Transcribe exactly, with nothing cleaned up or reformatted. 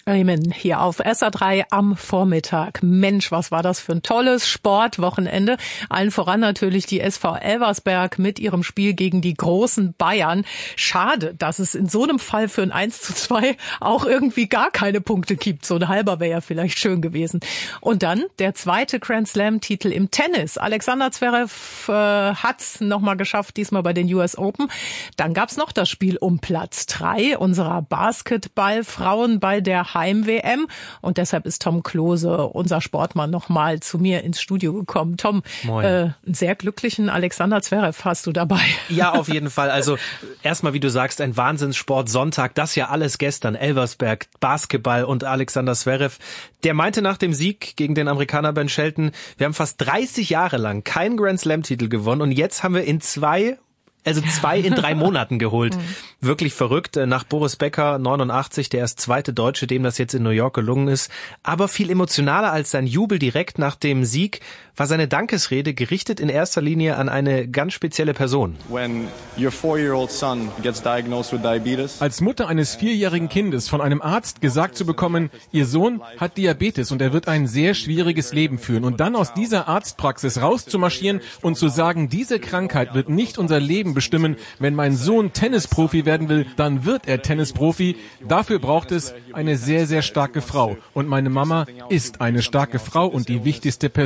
Raymond hier auf S R drei am Vormittag. Mensch, was war das für ein tolles Sportwochenende. Allen voran natürlich die S V Elversberg mit ihrem Spiel gegen die großen Bayern. Schade, dass es in so einem Fall für ein eins zu zwei auch irgendwie gar keine Punkte gibt. So ein halber wäre ja vielleicht schön gewesen. Und dann der zweite Grand Slam-Titel im Tennis. Alexander Zverev äh, hat es nochmal geschafft, diesmal bei den U S Open. Dann gab's noch das Spiel um Platz drei unserer Basketballfrauen bei der Heim-W M. Und deshalb ist Tom Klose, unser Sportmann, nochmal zu mir ins Studio gekommen. Tom, äh, einen sehr glücklichen Alexander Zverev hast du dabei. Ja, auf jeden Fall. Also erstmal, wie du sagst, ein Wahnsinnssport Sonntag. Das ja alles gestern. Elversberg, Basketball und Alexander Zverev. Der meinte nach dem Sieg gegen den Amerikaner Ben Shelton, wir haben fast dreißig Jahre lang keinen Grand Slam-Titel gewonnen und jetzt haben wir in zwei Also zwei in drei Monaten geholt. Wirklich verrückt. Nach Boris Becker, neunundachtzig, der erst zweite Deutsche, dem das jetzt in New York gelungen ist. Aber viel emotionaler als sein Jubel direkt nach dem Sieg war seine Dankesrede, gerichtet in erster Linie an eine ganz spezielle Person. Als Mutter eines vierjährigen Kindes von einem Arzt gesagt zu bekommen, ihr Sohn hat Diabetes und er wird ein sehr schwieriges Leben führen. Und dann aus dieser Arztpraxis rauszumarschieren und zu sagen, diese Krankheit wird nicht unser Leben bestimmen. Wenn mein Sohn Tennisprofi werden will, dann wird er Tennisprofi. Dafür braucht es eine sehr, sehr starke Frau. Und meine Mama ist eine starke Frau und die wichtigste Person